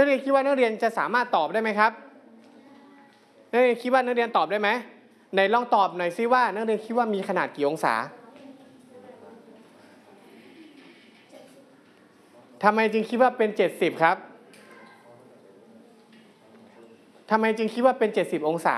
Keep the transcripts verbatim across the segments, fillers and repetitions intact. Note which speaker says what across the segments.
Speaker 1: เรียนคิดว่านักเรียนจะสามารถตอบได้ไหมครับนักเรียนคิดว่านักเรียนตอบได้ไหมไหนลองตอบหน่อยซิว่านักเรียนคิดว่ามีขนาดกี่องศาทำไมจึงคิดว่าเป็นเจ็ดสิบครับทำไมจึงคิดว่าเป็นเจ็ดสิบองศา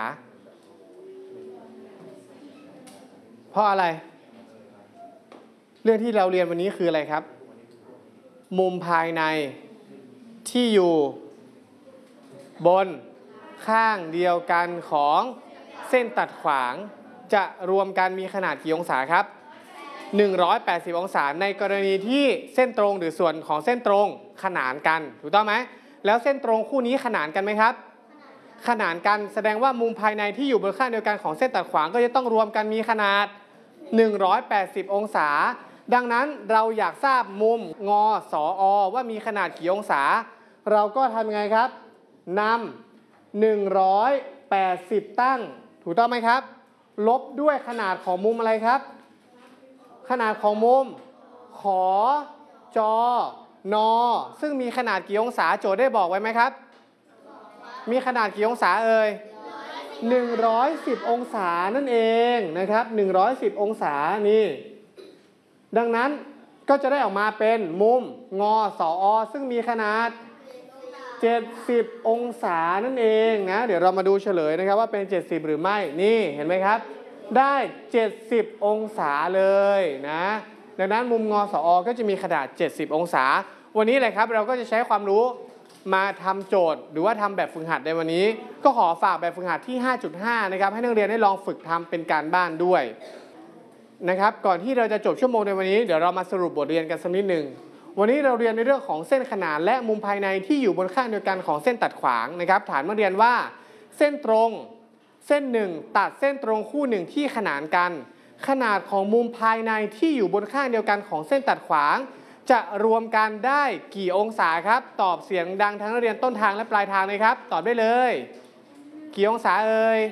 Speaker 1: เพราะอะไรเรื่องที่เราเรียนวันนี้คืออะไรครับมุมภายในที่อยู่บนข้างเดียวกันของเส้นตัดขวางจะรวมกันมีขนาดกี่องศาครับหนึ่งร้อยแปดสิบองศาในกรณีที่เส้นตรงหรือส่วนของเส้นตรงขนานกันถูกต้องไหมแล้วเส้นตรงคู่นี้ขนานกันไหมครับขนานกันแสดงว่ามุมภายในที่อยู่บนข้างเดียวกันของเส้นตัดขวางก็จะต้องรวมกันมีขนาดหนึ่งร้อยแปดสิบองศาดังนั้นเราอยากทราบมุมงอสอว่ามีขนาดกี่องศาเราก็ทำไงครับนำหนึ่งร้อยแปดสิบตั้งถูกต้องไหมครับลบด้วยขนาดของมุมอะไรครับขนาดของมุมขอจอนอซึ่งมีขนาดกี่องศาโจทย์ได้บอกไว้ไหมครับมีขนาดกี่องศาเอ่ยหนึ่งร้อยสิบองศานั่นเองนะครับหนึ่งร้อยสิบองศานี่ดังนั้นก็จะได้ออกมาเป็นมุมงอสอซึ่งมีขนาดเจ็ดสิบองศานั่นเองนะเดี๋ยวเรามาดูเฉลยนะครับว่าเป็นเจ็ดสิบหรือไม่นี่เห็นไหมครับได้เจ็ดสิบองศาเลยนะดังนั้นมุมงอสอก็จะมีขนาดเจ็ดสิบองศาวันนี้เลยครับเราก็จะใช้ความรู้มาทำโจทย์หรือว่าทำแบบฝึกหัดในวันนี้ก็ขอฝากแบบฝึกหัดที่ ห้าจุดห้า นะครับให้นักเรียนได้ลองฝึกทำเป็นการบ้านด้วยนะครับก่อนที่เราจะจบชั่วโมงในวันนี้เดี๋ยวเรามาสรุปบทเรียนกันสักนิดหนึ่งวันนี้เราเรียนในเรื่องของเส้นขนานและมุมภายในที่อยู่บนข้างเดียวกันของเส้นตัดขวางนะครับฐานมาเรียนว่าเส้นตรงเส้นหนึ่งตัดเส้นตรงคู่หนึ่งที่ขนานกันขนาดของมุมภายในที่อยู่บนข้างเดียวกันของเส้นตัดขวางจะรวมกันได้กี่องศาครับตอบเสียงดังทั้งนักเรียนต้นทางและปลายทางเลยครับตอบได้เลยกี่องศาเอ่ย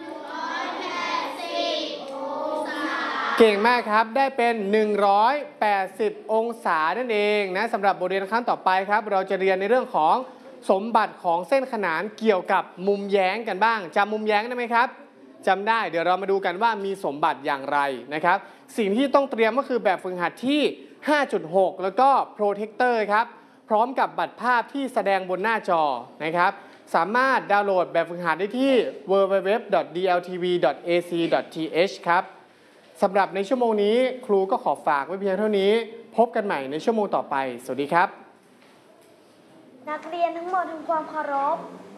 Speaker 1: เก่งมากครับได้เป็นหนึ่งร้อยแปดสิบองศานั่นเองนะสำหรับบทเรียนครั้งต่อไปครับเราจะเรียนในเรื่องของสมบัติของเส้นขนานเกี่ยวกับมุมแย้งกันบ้างจำมุมแย้งได้ไหมครับจำได้เดี๋ยวเรามาดูกันว่ามีสมบัติอย่างไรนะครับสิ่งที่ต้องเตรียมก็คือแบบฝึกหัดที่ ห้าจุดหก แล้วก็โปรเทคเตอร์ครับพร้อมกับบัตรภาพที่แสดงบนหน้าจอนะครับสามารถดาวน์โหลดแบบฝึกหัดได้ที่ ดับเบิลยู ดับเบิลยู ดับเบิลยู ดอท ดี แอล ที วี ดอท เอ ซี ดอท ที เอช ครับสำหรับในชั่วโมงนี้ครูก็ขอฝากไว้เพียงเท่านี้พบกันใหม่ในชั่วโมงต่อไปสวัสดีครับ
Speaker 2: นักเรียนทั้งหมดทำความเคารพ